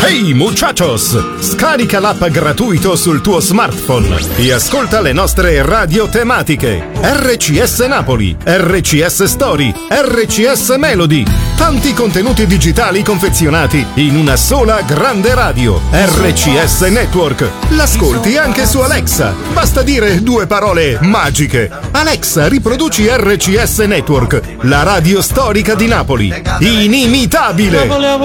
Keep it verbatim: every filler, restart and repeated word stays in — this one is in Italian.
Hey muchachos! Scarica l'app gratuito sul tuo smartphone e ascolta le nostre radio tematiche. R C S Napoli, R C S Story, R C S Melody. Tanti contenuti digitali confezionati in una sola grande radio. R C S Network. L'ascolti anche su Alexa. Basta dire due parole magiche. Alexa, riproduci R C S Network, la radio storica di Napoli. Inimitabile!